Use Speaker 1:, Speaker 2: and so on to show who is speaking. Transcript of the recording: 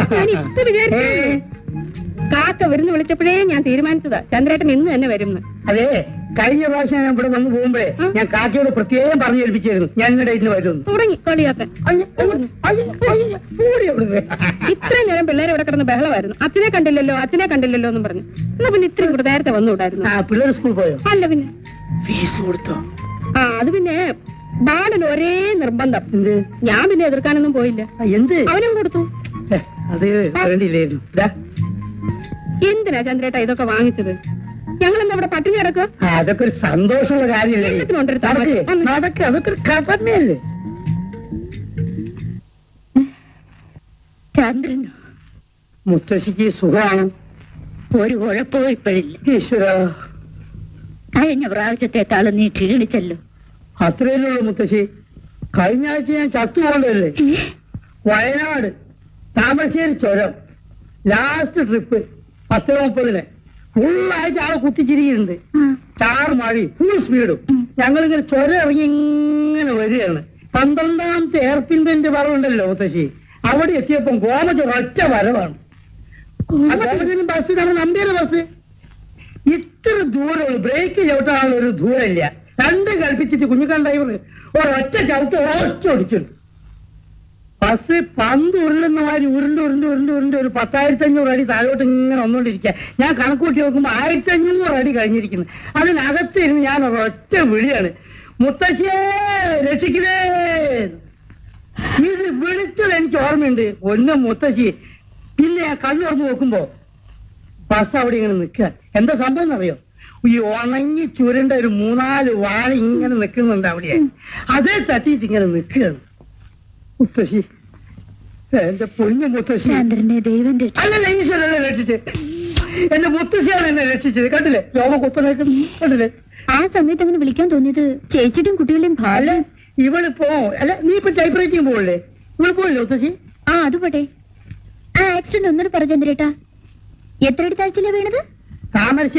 Speaker 1: ഇപ്പൊ വിചാരിച്ചേ കാക്ക വരുന്ന് വിളിച്ചപ്പോഴേ ഞാൻ തീരുമാനിച്ചതാ ചന്ദ്രേട്ടൻ ഇന്ന് തന്നെ വരുന്നു.
Speaker 2: അതെ, കഴിഞ്ഞ പ്രാവശ്യം ഞാൻ ഇവിടെ വന്ന് പോകുമ്പോഴേ ഞാൻ കാക്കയോട് പ്രത്യേകം പറഞ്ഞു ഏൽപ്പിച്ചിരുന്നു ഞാൻ ഇങ്ങടെ ഇന്ന് വരുന്നു.
Speaker 1: തുടങ്ങി കളിയാക്കാൻ. ഇത്രയും നേരം പിള്ളേരെ ഇവിടെ കിടന്ന് ബഹളമായിരുന്നു. അച്ഛനെ കണ്ടില്ലല്ലോ എന്നും പറഞ്ഞു. എന്നാ പിന്നെ ഇത്രയും കൂടെ നേരത്തെ വന്നുകൂടായിരുന്നു.
Speaker 2: പിള്ളേർ സ്കൂൾ പോയോ?
Speaker 1: അല്ല പിന്നെ
Speaker 2: ഫീസ് കൊടുത്തോ?
Speaker 1: അത് പിന്നെ ബാലന് ഒരേ നിർബന്ധം.
Speaker 2: എന്ത്?
Speaker 1: ഞാൻ പിന്നെ എതിർക്കാനൊന്നും പോയില്ല.
Speaker 2: എന്ത്?
Speaker 1: അവനും കൊടുത്തു.
Speaker 2: അത് വേണ്ടിയില്ലായിരുന്നു.
Speaker 1: എന്തിനാ ചന്ദ്രേട്ട ഇതൊക്കെ വാങ്ങിച്ചത്? ഞങ്ങൾ എന്താ ഇവിടെ പട്ടിണി കിടക്കുക?
Speaker 2: അതൊക്കെ ഒരു സന്തോഷമുള്ള കാര്യമല്ലേ. അതൊക്കെ ഒരു കഥമല്ലേ.
Speaker 1: ചന്ദ്രനോ?
Speaker 2: മുത്തശ്ശിക്ക് സുഖമാണ്.
Speaker 1: ഒരു കുഴപ്പവും ഇപ്പോഴില്ല.
Speaker 2: ഈശ്വര,
Speaker 1: കഴിഞ്ഞ പ്രാവശ്യത്തെക്കാളും നീ ക്ഷീണിച്ചല്ലോ.
Speaker 2: അത്രയല്ലുള്ളൂ മുത്തശ്ശി. കഴിഞ്ഞ ആഴ്ച ഞാൻ ചത്തുപോകണ്ടല്ലേ. വയനാട് താമരശ്ശേരി ചുരം ലാസ്റ്റ് ട്രിപ്പ് 10:30 ഫുള്ളായിട്ട് ആളെ കുത്തിച്ചിരിക്കുന്നുണ്ട്. ചാറ് മഴ ഫുൾ സ്പീഡും. ഞങ്ങളിങ്ങനെ ചുരം ഇറങ്ങി ഇങ്ങനെ വരികയാണ്. 12ാമത്തെ എയർപിൻ ബെന്റ് വരവുണ്ടല്ലോ മുത്തശ്ശി, അവിടെ എത്തിയപ്പം ഗോമജ ഒറ്റ വരവാണ്. ബസ് നമ്മുടെ നമ്പിയുടെ ബസ് ഇത്ര ദൂരമുള്ളൂ. ബ്രേക്ക് ചവിട്ടാനുള്ള ഒരു ദൂരമില്ല. രണ്ടും കൽപ്പിച്ചിട്ട് കുഞ്ഞിക്കാൻ ഡ്രൈവർ ഒരൊറ്റ ചവിട്ട് ഓടിച്ചു. ബസ് പന്ത് ഉരുളുന്ന മാതിരി ഉരുണ്ട് ഒരു 10,500 അടി താഴോട്ട് ഇങ്ങനെ വന്നുകൊണ്ടിരിക്കുക. ഞാൻ കണക്കൂട്ടി നോക്കുമ്പോ 1,500 അടി കഴിഞ്ഞിരിക്കുന്നു. അതിനകത്തിരുന്ന് ഞാൻ ഒരൊറ്റ വിളിയാണ്, മുത്തശ്ശിയെ രക്ഷിക്കണേ. ഇത് വിളിച്ചത് എനിക്ക് ഓർമ്മയുണ്ട്. ഒന്ന് മുത്തശ്ശി. പിന്നെ ഞാൻ കണ്ണു തുറന്ന് നോക്കുമ്പോ ബസ് അവിടെ ഇങ്ങനെ നിൽക്കുക. എന്താ സംഭവം എന്നറിയോ? ഈ ഉണങ്ങി ചുരുണ്ട ഒരു 3-4 വാഴ ഇങ്ങനെ നിൽക്കുന്നുണ്ട് അവിടെ. അതേ തട്ടിയിട്ട് ഇങ്ങനെ നിൽക്കുകയാണ്. മുത്തശ്ശി, എന്റെ പൊന്നു മുത്തശ്ശി. അല്ലല്ല, ഈശ്വരല്ലേ രക്ഷിച്ച്. എന്റെ മുത്തശ്ശിയാണ് എന്നെ രക്ഷിച്ചത്. കണ്ടില്ലേ രോഗ കുത്തനേക്ക് കണ്ടില്ലേ.
Speaker 1: ആ സമയത്ത് അങ്ങനെ വിളിക്കാൻ തോന്നിയത് ചേച്ചിയുടെയും കുട്ടികളുടെയും
Speaker 2: അല്ല, ഇവളിപ്പോ അല്ല നീ ഇപ്പൊ ടൈപ്പ് റൈറ്റിംഗ് പോകല്ലേ? ഇവള് പോയില്ലേ മുത്തശ്ശി?
Speaker 1: അത് പോട്ടെ. ആ ആക്സിഡന്റ് ഒന്നും പറഞ്ഞു ചന്ദ്രേട്ടാ. എത്ര അടി താഴ്ചയിലാ വീണത്?
Speaker 2: താമരശ്ശേരി